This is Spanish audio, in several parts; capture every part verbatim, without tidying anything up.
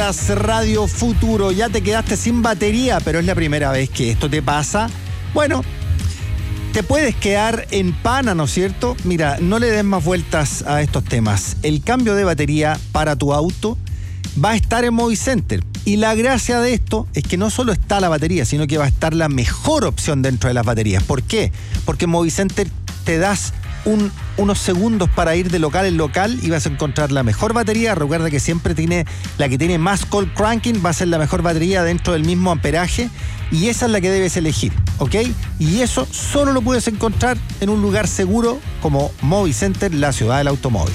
escuchas Radio Futuro. Ya te quedaste sin batería, pero es la primera vez que esto te pasa. Bueno, te puedes quedar en pana, ¿no es cierto? Mira, no le des más vueltas a estos temas. El cambio de batería para tu auto va a estar en Movicenter. Y la gracia de esto es que no solo está la batería, sino que va a estar la mejor opción dentro de las baterías. ¿Por qué? Porque en Movicenter te das un, unos segundos para ir de local en local y vas a encontrar la mejor batería. Recuerda que siempre tiene la que tiene más cold cranking, va a ser la mejor batería dentro del mismo amperaje, y esa es la que debes elegir, ¿ok? Y eso solo lo puedes encontrar en un lugar seguro como Movicenter, la ciudad del automóvil.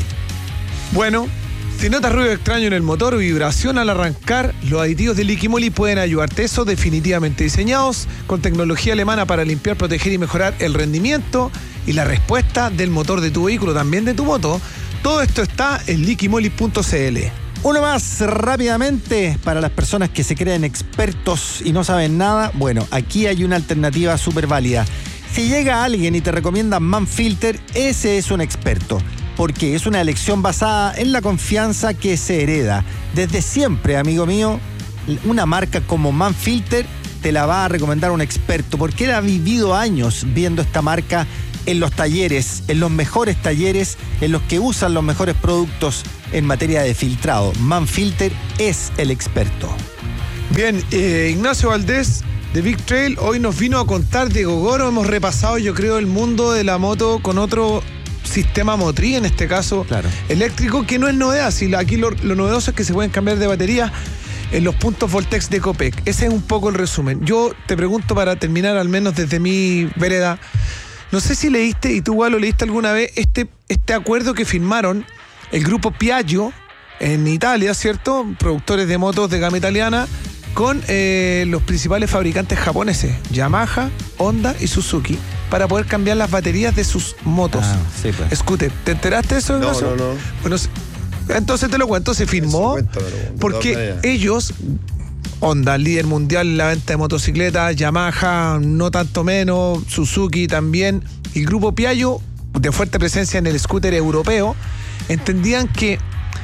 Bueno, si notas ruido extraño en el motor o vibración al arrancar, los aditivos de Liquimoli pueden ayudarte. Eso, definitivamente diseñados con tecnología alemana para limpiar, proteger y mejorar el rendimiento y la respuesta del motor de tu vehículo, también de tu moto. Todo esto está en liquimoli punto c l. Uno más rápidamente para las personas que se creen expertos y no saben nada. Bueno, aquí hay una alternativa súper válida. Si llega alguien y te recomienda Manfilter, ese es un experto, porque es una elección basada en la confianza que se hereda. Desde siempre, amigo mío, una marca como Manfilter te la va a recomendar un experto, porque él ha vivido años viendo esta marca en los talleres, en los mejores talleres, en los que usan los mejores productos en materia de filtrado. Manfilter es el experto. Bien, eh, Ignacio Valdés de Big Trail hoy nos vino a contar de Gogoro. Hemos repasado, yo creo, el mundo de la moto con otro sistema motriz, en este caso claro, eléctrico, que no es novedad. Si aquí lo, lo novedoso es que se pueden cambiar de batería en los puntos Voltex de Copec. Ese es un poco el resumen. Yo te pregunto, para terminar, al menos desde mi vereda, no sé si leíste, y tú igual lo leíste alguna vez, este, este acuerdo que firmaron el grupo Piaggio en Italia, ¿cierto? Productores de motos de gama italiana, con eh, los principales fabricantes japoneses, Yamaha, Honda y Suzuki, para poder cambiar las baterías de sus motos. Ah, sí, pues. Scooter, ¿te enteraste de eso? No, Ignacio? no, no. Bueno, entonces te lo cuento, se firmó Cuéntamelo, de porque todas maneras. ellos, Honda, líder mundial en la venta de motocicletas, Yamaha, no tanto menos, Suzuki también, y el grupo Piaggio, de fuerte presencia en el scooter europeo, entendían que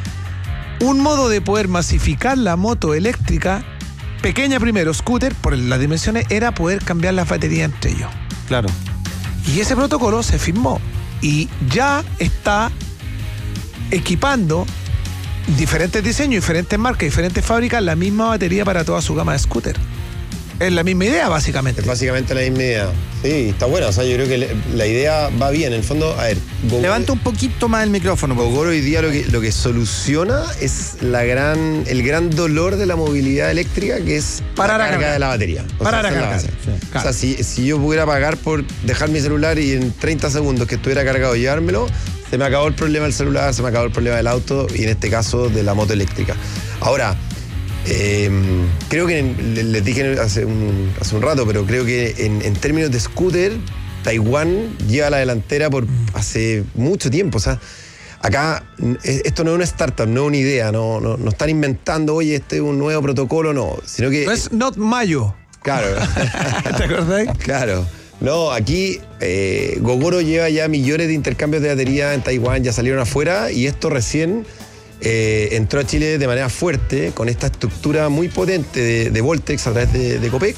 un modo de poder masificar la moto eléctrica, pequeña primero, scooter, por las dimensiones, era poder cambiar las baterías entre ellos. Claro. Y ese protocolo se firmó y ya está equipando diferentes diseños, diferentes marcas, diferentes fábricas, la misma batería para toda su gama de scooter. Es la misma idea, básicamente. Es básicamente la misma idea. Sí, está buena. O sea, yo creo que le- la idea va bien. En el fondo, a ver, Gogoro, Levanta un poquito más el micrófono, por favor. Gogoro hoy día lo que, lo que soluciona es la gran, el gran dolor de la movilidad eléctrica, que es Parar la a carga cargar. de la batería. O Parar sea, a esa es la cargar. base. Sí, O claro. sea, si, si yo pudiera pagar por dejar mi celular y en treinta segundos que estuviera cargado y llevármelo, se me acabó el problema del celular, se me acabó el problema del auto y en este caso de la moto eléctrica. Ahora, eh, creo que en- le- les dije hace un, hace un rato, pero creo que en, en términos de scooter, Taiwán lleva la delantera por hace mucho tiempo. O sea, acá n- esto no es una startup, no es una idea, no, no, no están inventando, oye, este es un nuevo protocolo, no, sino que... No es Not Mayo. Claro. ¿Te acordás? Claro. No, aquí eh, Gogoro lleva ya millones de intercambios de batería en Taiwán, ya salieron afuera y esto recién eh, entró a Chile de manera fuerte con esta estructura muy potente de, de Voltex a través de, de Copec.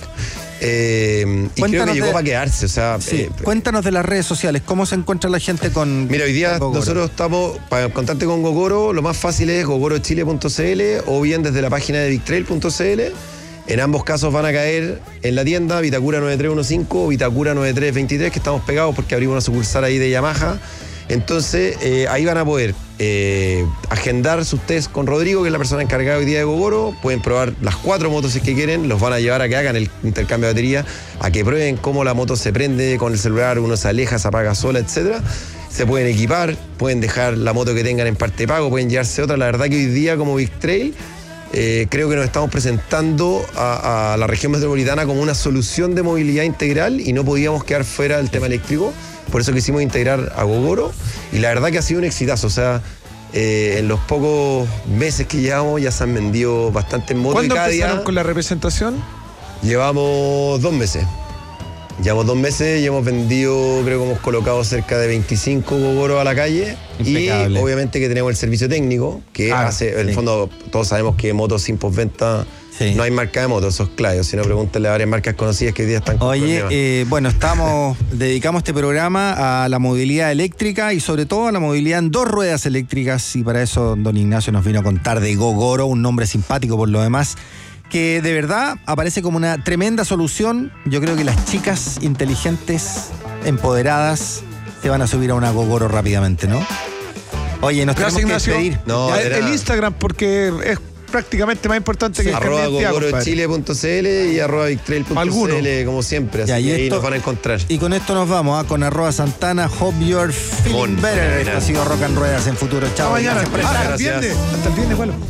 Eh, y creo Cuéntanos que llegó de- para quedarse. O sea, Sí, eh, cuéntanos de las redes sociales, ¿cómo se encuentra la gente con mira, hoy día con Gogoro? nosotros estamos, para contactarte con Gogoro, lo más fácil es gogoro chile punto c l o bien desde la página de big trail punto c l. En ambos casos van a caer en la tienda Vitacura nueve tres uno cinco o Vitacura nueve tres veintitrés, que estamos pegados porque abrimos una sucursal ahí de Yamaha. Entonces, eh, ahí van a poder eh, agendar sus test con Rodrigo, que es la persona encargada hoy día de Gogoro. Pueden probar las cuatro motos si es que quieren. Los van a llevar a que hagan el intercambio de batería, a que prueben cómo la moto se prende con el celular, uno se aleja, se apaga sola, etcétera. Se pueden equipar, pueden dejar la moto que tengan en parte pago, pueden llevarse otra. La verdad que hoy día, como Big Trail, Eh, creo que nos estamos presentando a, a la región metropolitana como una solución de movilidad integral y no podíamos quedar fuera del tema eléctrico. Por eso quisimos integrar a Gogoro y la verdad que ha sido un exitazo. O sea, eh, en los pocos meses que llevamos ya se han vendido bastantes motos y ¿Cuándo cada empezaron día con la representación? llevamos dos meses. Llevamos dos meses y hemos vendido, creo que hemos colocado cerca de veinticinco Gogoro a la calle. Impecable. Y obviamente que tenemos el servicio técnico, que Ah, hace, en sí. el fondo, todos sabemos que motos sin postventa Sí. no hay marca de motos, eso es claro. Si no, pregúntenle a varias marcas conocidas que hoy día están con Oye, problemas. eh, bueno, estamos, dedicamos este programa a la movilidad eléctrica y sobre todo a la movilidad en dos ruedas eléctricas, y para eso don Ignacio nos vino a contar de Gogoro, un nombre simpático por lo demás, que de verdad aparece como una tremenda solución. Yo creo que las chicas inteligentes, empoderadas, se van a subir a una Gogoro rápidamente, ¿no? Oye, nos Gracias, tenemos que Ignacio. despedir. No, Ya, era- el Instagram, porque es prácticamente más importante que el Arroba carnet de Santiago, compadre. gogorochile punto cl y arroba victrail punto Alguno. cl como siempre, así Ya, y que ahí esto- nos van a encontrar. Y con esto nos vamos, ¿ah? Con arroba Santana, Hope You're Feeling Mon, Better. Esto fenomenal. ha sido Rock and Ruedas en Futuro. Chao. Hasta mañana. Gracias por Ah, estar. hasta el Gracias. viernes. Hasta el viernes, bueno.